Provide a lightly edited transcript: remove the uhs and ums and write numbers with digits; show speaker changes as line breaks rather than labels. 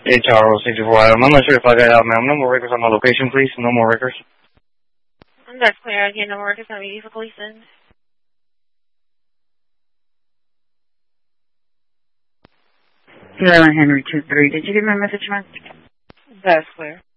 HR 64. I'm not sure if I got out, ma'am. No more records on the location, please. No more records.
That's clear. Again, no more records on me for Gleason.
Carolyn Henry 23. Did you get my message, ma'am?
That's clear.